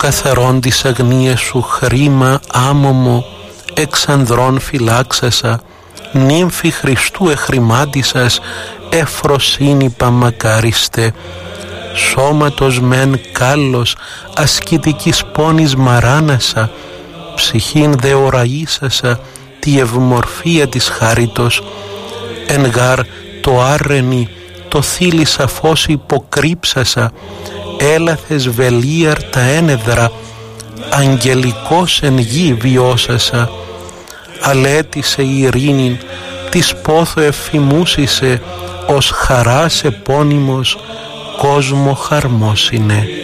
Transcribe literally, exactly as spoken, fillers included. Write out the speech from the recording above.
καθαρόν της αγνίας σου χρήμα άμωμο, εξ ανδρών φυλάξασα, νύμφη Χριστού εχρημάτισας, εφροσύνη παμακάριστε. Σώματος μεν κάλλος, ασκητικής πόνης μαράνασα, ψυχήν δε οραΐσασα, τη ευμορφία της χάριτος. Εν γάρ το άρρενη, το θύλισα φως υποκρύψασα, έλαθες βελίαρ τα ένεδρα, αγγελικός εν γη βιώσασα. Αλέτησε η ειρήνην, της πόθο εφημούσισε, ως χαράς επώνυμος, κόσμο χαρμόσυνε.